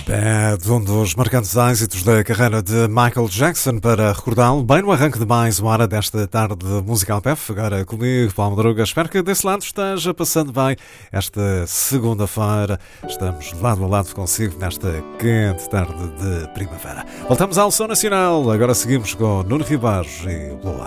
Bad, um dos marcantes êxitos da carreira de Michael Jackson, para recordá-lo bem no arranque de mais uma hora desta tarde de Música PF. Agora comigo, Paulo Madruga. Espero que desse lado esteja passando bem esta segunda-feira. Estamos lado a lado consigo nesta quente tarde de primavera. Voltamos ao Som Nacional. Agora seguimos com Nuno Ribeiro e Lua.